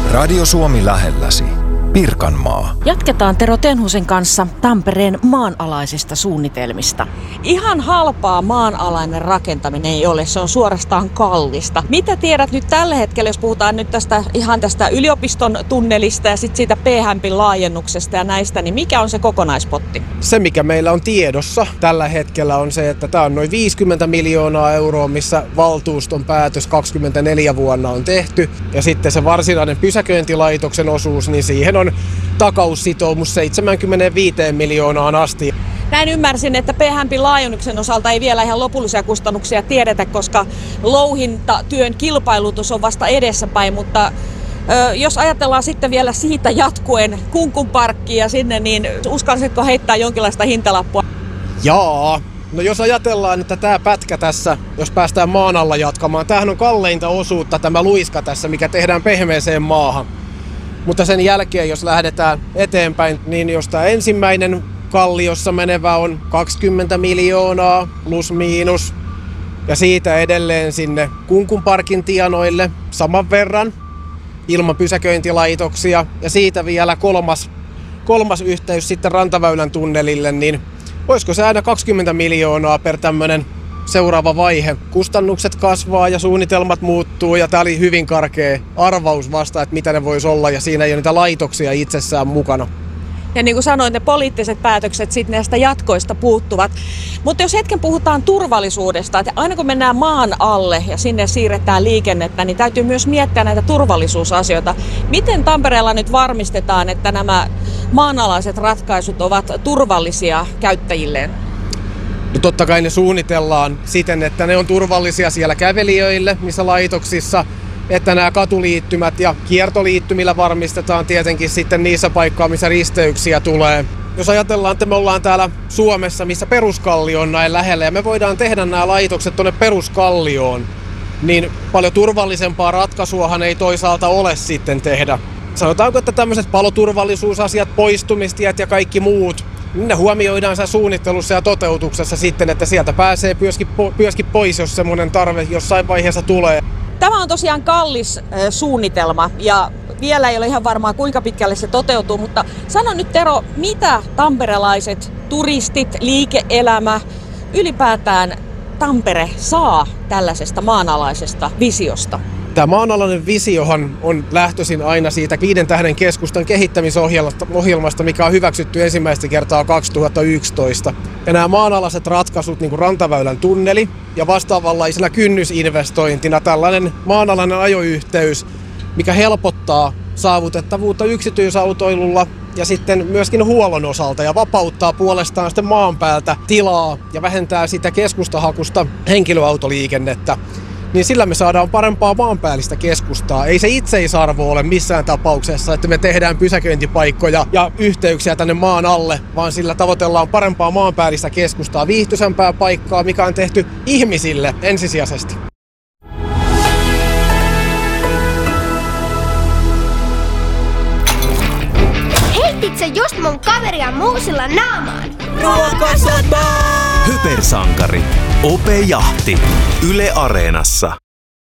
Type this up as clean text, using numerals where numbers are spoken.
Radio Suomi lähelläsi. Pirkanmaa. Jatketaan Tero Tenhusen kanssa Tampereen maanalaisista suunnitelmista. Ihan halpaa maanalainen rakentaminen ei ole, se on suorastaan kallista. Mitä tiedät nyt tällä hetkellä, jos puhutaan nyt tästä yliopiston tunnelista ja sitten siitä P-hämpin laajennuksesta ja näistä, niin mikä on se kokonaispotti? Se, mikä meillä on tiedossa tällä hetkellä on se, että tämä on noin 50 miljoonaa euroa, missä valtuuston päätös 24 vuonna on tehty. Ja sitten se varsinainen pysäköintilaitoksen osuus, niin siihen on takaussitoumus 75 miljoonaan asti. Näin ymmärsin, että P-hämpin laajennuksen osalta ei vielä ihan lopullisia kustannuksia tiedetä, koska louhintatyön kilpailutus on vasta edessäpäin, mutta jos ajatellaan sitten vielä siitä jatkuen Kunkunparkkia sinne, niin uskallisitko heittää jonkinlaista hintalappua? Jaa. No jos ajatellaan, että tämä pätkä tässä, jos päästään maan alla jatkamaan, tämähän on kalleinta osuutta tämä luiska tässä, mikä tehdään pehmeeseen maahan. Mutta sen jälkeen, jos lähdetään eteenpäin, niin jos tämä ensimmäinen kalliossa menevä on 20 miljoonaa plus miinus, ja siitä edelleen sinne Kunkunparkin tienoille saman verran ilman pysäköintilaitoksia, ja siitä vielä kolmas yhteys sitten Rantaväylän tunnelille, niin olisiko se aina 20 miljoonaa per tämmöinen seuraava vaihe. Kustannukset kasvaa ja suunnitelmat muuttuu ja tämä oli hyvin karkea arvaus vasta, että mitä ne voisi olla ja siinä ei ole niitä laitoksia itsessään mukana. Ja niin kuin sanoin, ne poliittiset päätökset sitten näistä jatkoista puuttuvat. Mutta jos hetken puhutaan turvallisuudesta, että aina kun mennään maan alle ja sinne siirretään liikennettä, niin täytyy myös miettiä näitä turvallisuusasioita. Miten Tampereella nyt varmistetaan, että nämä maanalaiset ratkaisut ovat turvallisia käyttäjilleen? No totta kai ne suunnitellaan siten, että ne on turvallisia siellä kävelijöille, missä laitoksissa, että nämä katuliittymät ja kiertoliittymillä varmistetaan tietenkin sitten niissä paikkaa, missä risteyksiä tulee. Jos ajatellaan, että me ollaan täällä Suomessa, missä peruskallio on näin lähellä ja me voidaan tehdä nämä laitokset tuonne peruskallioon, niin paljon turvallisempaa ratkaisuahan ei toisaalta ole sitten tehdä. Sanotaanko, että tämmöiset paloturvallisuusasiat, poistumistiet ja kaikki muut, ne huomioidaan suunnittelussa ja toteutuksessa sitten, että sieltä pääsee myöskin pois, jos semmoinen tarve jossain vaiheessa tulee. Tämä on tosiaan kallis suunnitelma ja vielä ei ole ihan varmaa, kuinka pitkälle se toteutuu, mutta sano nyt Tero, mitä tamperelaiset, turistit, liike-elämä, ylipäätään Tampere saa tällaisesta maanalaisesta visiosta? Tämä maanalainen visiohan on lähtöisin aina siitä 5 tähden keskustan kehittämisohjelmasta, mikä on hyväksytty ensimmäistä kertaa 2011. Ja nämä maanalaiset ratkaisut, niin kuin Rantaväylän tunneli ja vastaavanlaisena kynnysinvestointina tällainen maanalainen ajoyhteys, mikä helpottaa saavutettavuutta yksityisautoilulla ja sitten myöskin huollon osalta ja vapauttaa puolestaan sitten maan päältä tilaa ja vähentää sitä keskustahakusta henkilöautoliikennettä. Niin sillä me saadaan parempaa maanpäällistä keskustaa. Ei se itseisarvo ole missään tapauksessa, että me tehdään pysäköintipaikkoja ja yhteyksiä tänne maan alle, vaan sillä tavoitellaan parempaa maanpäällistä keskustaa, viihtyisämpää paikkaa, mikä on tehty ihmisille ensisijaisesti. Heitit sä just mun kaveria muusilla naamaan? Höpersankari. Ope Jahti. Yle Areenassa.